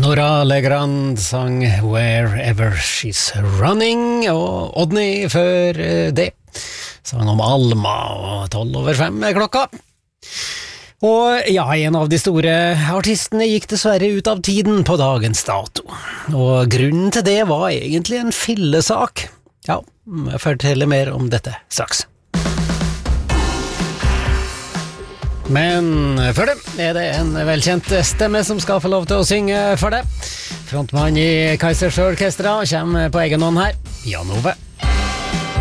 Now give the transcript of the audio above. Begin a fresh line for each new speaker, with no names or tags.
Nora Legrand sang Wherever She's Running, og Odny før det sang om Alma, og 5:12 er klokka. Og ja, en av de store artistene gikk dessverre ut av tiden på dagens dato, og grunnen til det var egentlig en fillesak. Ja, jeg forteller mer om dette straks. Men før det er det en velkjent stemme som skal få lov til å synge for det. Frontmann i Kaizers Orkestra kommer på egen hånd her, Jan Ove.